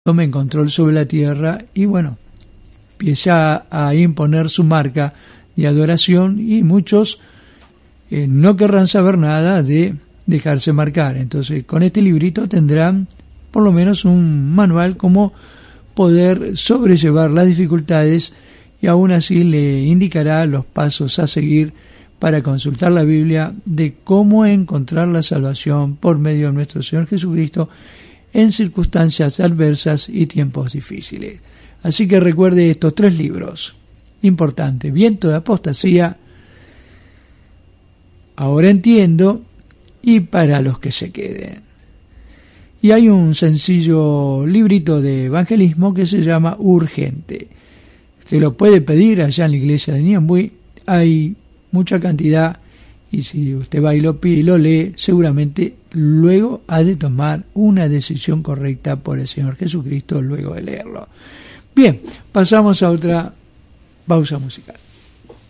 tomen control sobre la tierra y bueno, empieza a imponer su marca de adoración y muchos no querrán saber nada de dejarse marcar. Entonces con este librito tendrán por lo menos un manual como poder sobrellevar las dificultades y aún así le indicará los pasos a seguir para consultar la Biblia de cómo encontrar la salvación por medio de nuestro Señor Jesucristo en circunstancias adversas y tiempos difíciles. Así que recuerde estos 3 libros. Importante: Viento de Apostasía, Ahora Entiendo y Para los que se queden. Y hay un sencillo librito de evangelismo que se llama Urgente. Usted lo puede pedir allá en la iglesia de Ñemby. Hay mucha cantidad y si usted va y lo pide y lo lee, seguramente luego ha de tomar una decisión correcta por el Señor Jesucristo luego de leerlo. Bien, pasamos a otra pausa musical.